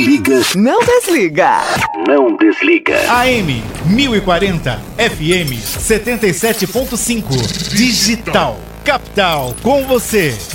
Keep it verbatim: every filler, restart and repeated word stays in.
liga. Não desliga. Não desliga. A M mil e quarenta, F M setenta e sete ponto cinco. Digital. Capital com você.